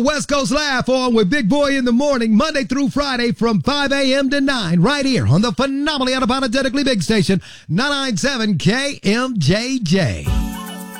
West Coast Laugh on with Big Boy in the morning, Monday through Friday from 5 a.m. to 9, right here on the phenomenally unapologetically big station, 997 KMJJ.